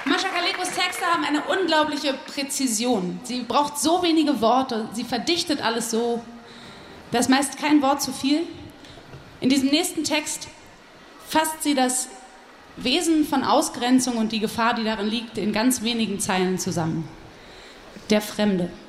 Mascha Kalekos Texte haben eine unglaubliche Präzision. Sie braucht so wenige Worte, sie verdichtet alles so. Da ist meist kein Wort zu viel. In diesem nächsten Text fasst sie das Wesen von Ausgrenzung und die Gefahr, die darin liegt, in ganz wenigen Zeilen zusammen. Der Fremde.